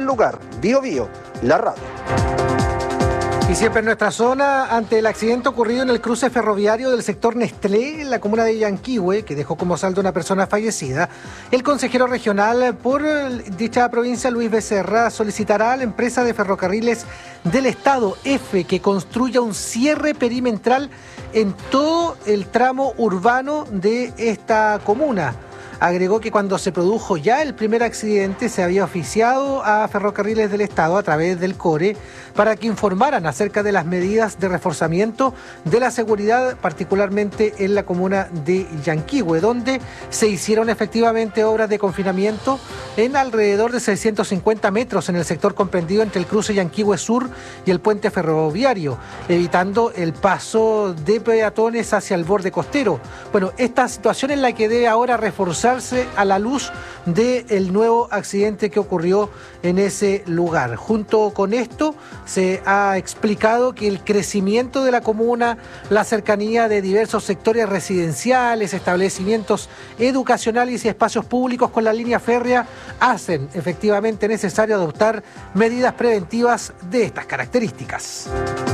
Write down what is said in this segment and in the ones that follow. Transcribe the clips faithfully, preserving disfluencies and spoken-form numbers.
lugar. Bío Bío, la radio. Y siempre en nuestra zona, ante el accidente ocurrido en el cruce ferroviario del sector Nestlé, en la comuna de Yanquihue, que dejó como saldo una persona fallecida, el consejero regional por dicha provincia, Luis Becerra, solicitará a la empresa de ferrocarriles del Estado, EFE, que construya un cierre perimetral en todo el tramo urbano de esta comuna. Agregó que cuando se produjo ya el primer accidente se había oficiado a Ferrocarriles del Estado a través del CORE para que informaran acerca de las medidas de reforzamiento de la seguridad, particularmente en la comuna de Yanquihue, donde se hicieron efectivamente obras de confinamiento en alrededor de seiscientos cincuenta metros en el sector comprendido entre el cruce Yanquihue Sur y el puente ferroviario, evitando el paso de peatones hacia el borde costero. Bueno, esta situación es la que debe ahora reforzar a la luz del nuevo accidente que ocurrió en ese lugar. Junto con esto, se ha explicado que el crecimiento de la comuna, la cercanía de diversos sectores residenciales, establecimientos educacionales y espacios públicos con la línea férrea hacen efectivamente necesario adoptar medidas preventivas de estas características.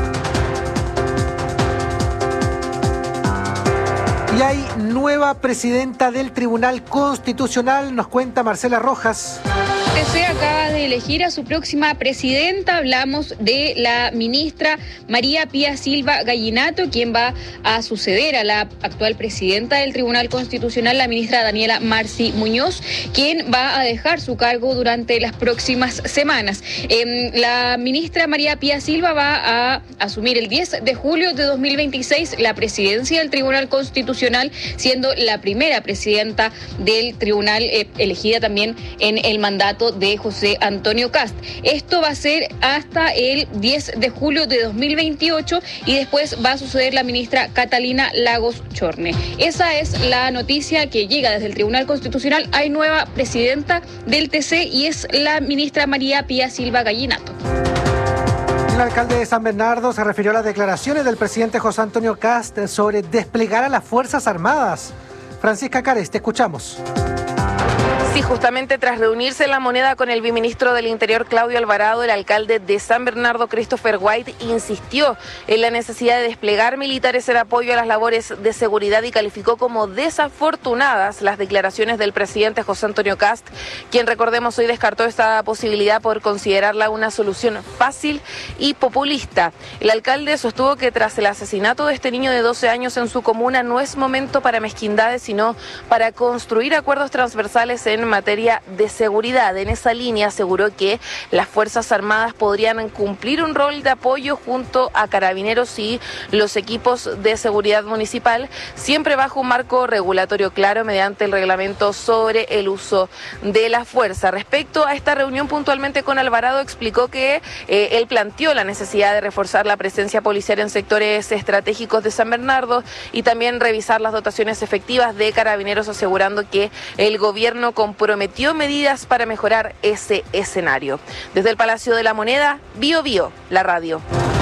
Y hay nueva presidenta del Tribunal Constitucional, nos cuenta Marcela Rojas. T C acaba de elegir a su próxima presidenta. Hablamos de la ministra María Pía Silva Gallinato, quien va a suceder a la actual presidenta del Tribunal Constitucional, la ministra Daniela Marci Muñoz, quien va a dejar su cargo durante las próximas semanas. Eh, la ministra María Pía Silva va a asumir el diez de julio de dos mil veintiséis la presidencia del Tribunal Constitucional, siendo la primera presidenta del tribunal, eh, elegida también en el mandato de José Antonio Kast. Esto va a ser hasta el diez de julio de dos mil veintiocho y después va a suceder la ministra Catalina Lagos Chorne. Esa es la noticia que llega desde el Tribunal Constitucional. Hay nueva presidenta del T C y es la ministra María Pía Silva Gallinato. El alcalde de San Bernardo se refirió a las declaraciones del presidente José Antonio Kast sobre desplegar a las Fuerzas Armadas. Francisca Cares, te escuchamos. Sí, justamente tras reunirse en La Moneda con el viceministro del Interior, Claudio Alvarado, el alcalde de San Bernardo, Christopher White, insistió en la necesidad de desplegar militares en apoyo a las labores de seguridad y calificó como desafortunadas las declaraciones del presidente José Antonio Kast, quien, recordemos, hoy descartó esta posibilidad por considerarla una solución fácil y populista. El alcalde sostuvo que tras el asesinato de este niño de doce años en su comuna no es momento para mezquindades, sino para construir acuerdos transversales en materia de seguridad. En esa línea aseguró que las Fuerzas Armadas podrían cumplir un rol de apoyo junto a Carabineros y los equipos de seguridad municipal, siempre bajo un marco regulatorio claro mediante el reglamento sobre el uso de la fuerza. Respecto a esta reunión puntualmente con Alvarado, explicó que eh, él planteó la necesidad de reforzar la presencia policial en sectores estratégicos de San Bernardo y también revisar las dotaciones efectivas de Carabineros, asegurando que el gobierno con prometió medidas para mejorar ese escenario. Desde el Palacio de la Moneda, Bío Bío, la radio.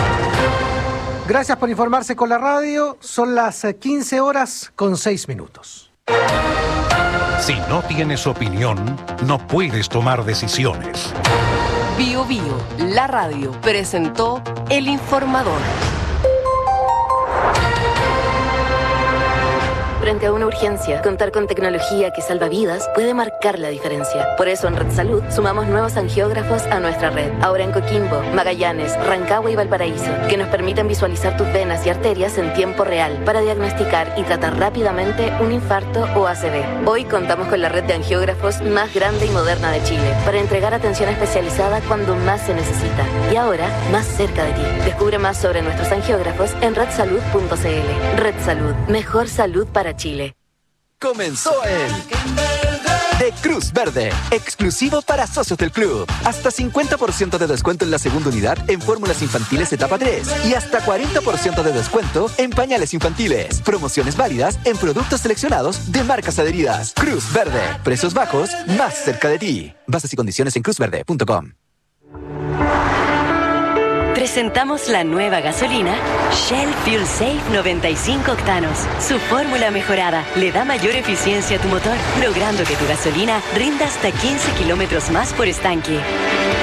Gracias por informarse con la radio. Son las quince horas con seis minutos. Si no tienes opinión, no puedes tomar decisiones. Bío Bío, la radio, presentó El Informador. Frente a una urgencia, contar con tecnología que salva vidas puede marcar la diferencia. Por eso en Red Salud sumamos nuevos angiógrafos a nuestra red. Ahora en Coquimbo, Magallanes, Rancagua y Valparaíso, que nos permiten visualizar tus venas y arterias en tiempo real para diagnosticar y tratar rápidamente un infarto o A C V. Hoy contamos con la red de angiógrafos más grande y moderna de Chile para entregar atención especializada cuando más se necesita. Y ahora, más cerca de ti. Descubre más sobre nuestros angiógrafos en red salud punto c l. Red Salud, mejor salud para Chile. Comenzó el de Cruz Verde, exclusivo para socios del club. Hasta cincuenta por ciento de descuento en la segunda unidad en fórmulas infantiles etapa tres y hasta cuarenta por ciento de descuento en pañales infantiles. Promociones válidas en productos seleccionados de marcas adheridas. Cruz Verde, precios bajos más cerca de ti. Bases y condiciones en cruz verde punto com. Presentamos la nueva gasolina Shell Fuel Safe noventa y cinco octanos. Su fórmula mejorada le da mayor eficiencia a tu motor, logrando que tu gasolina rinda hasta quince kilómetros más por estanque.